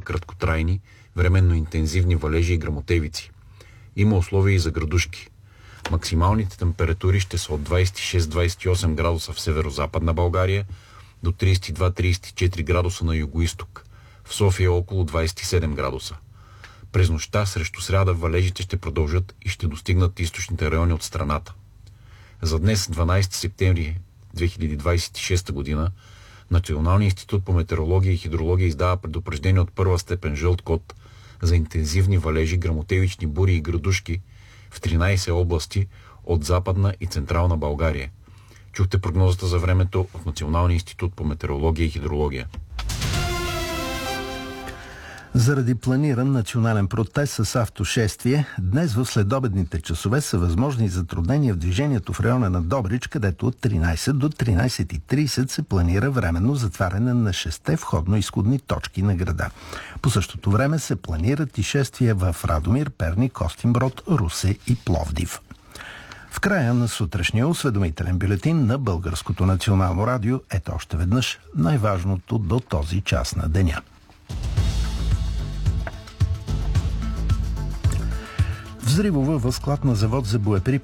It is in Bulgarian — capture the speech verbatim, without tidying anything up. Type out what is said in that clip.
краткотрайни, временно интензивни валежи и гръмотевици. Има условия и за градушки. Максималните температури ще са от двадесет и шест до двадесет и осем градуса в северо-западна България до тридесет и два до тридесет и четири градуса на югоизток. В София около двадесет и седем градуса. През нощта срещу сряда валежите ще продължат и ще достигнат източните райони от страната. За днес, дванадесети септември две хиляди двадесет и шеста година, Националният институт по метеорология и хидрология издава предупреждение от първа степен жълт код за интензивни валежи, гръмотевични бури и градушки в тринадесет области от Западна и Централна България. Чухте прогнозата за времето от Националния институт по метеорология и хидрология. Заради планиран национален протест с автошествие, днес в следобедните часове са възможни затруднения в движението в района на Добрич, където от тринадесет до тринадесет и тридесет се планира временно затваряне на шесте входно-изходни точки на града. По същото време се планират и шествия в Радомир, Перник, Костинброд, Русе и Пловдив. В края на сутрешния осведомителен бюлетин на Българското национално радио ето още веднъж най-важното до този час на деня. Взривове в склад на завод за боеприпаси